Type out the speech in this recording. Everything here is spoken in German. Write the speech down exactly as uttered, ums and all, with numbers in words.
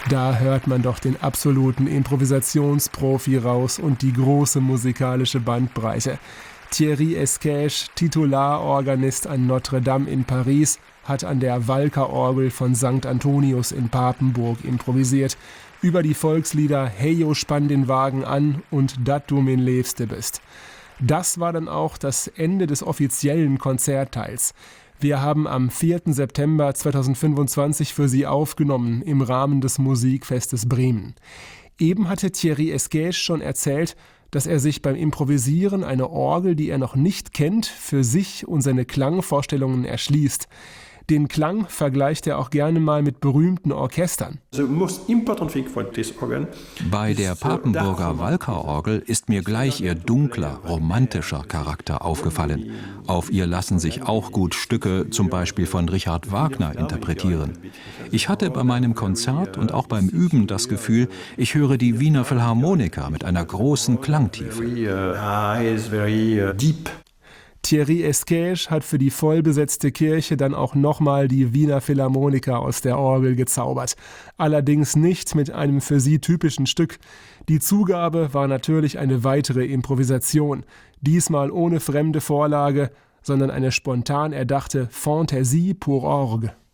Da hört man doch den absoluten Improvisationsprofi raus und die große musikalische Bandbreite. Thierry Esquèche, Titularorganist an Notre-Dame in Paris, hat an der Walker-Orgel von Sankt Antonius in Papenburg improvisiert. Über die Volkslieder Heyo, spann den Wagen an und Dat du min Liefste bist. Das war dann auch das Ende des offiziellen Konzertteils. Wir haben am vierten September zweitausendfünfundzwanzig für Sie aufgenommen im Rahmen des Musikfestes Bremen. Eben hatte Thierry Esquèche schon erzählt, dass er sich beim Improvisieren eine Orgel, die er noch nicht kennt, für sich und seine Klangvorstellungen erschließt. Den Klang vergleicht er auch gerne mal mit berühmten Orchestern. Bei der Papenburger Walker-Orgel ist mir gleich ihr dunkler, romantischer Charakter aufgefallen. Auf ihr lassen sich auch gut Stücke, zum Beispiel von Richard Wagner, interpretieren. Ich hatte bei meinem Konzert und auch beim Üben das Gefühl, ich höre die Wiener Philharmoniker mit einer großen Klangtiefe. Thierry Esquèche hat für die vollbesetzte Kirche dann auch nochmal die Wiener Philharmoniker aus der Orgel gezaubert. Allerdings nicht mit einem für sie typischen Stück. Die Zugabe war natürlich eine weitere Improvisation. Diesmal ohne fremde Vorlage, sondern eine spontan erdachte Fantaisie pour Orgue.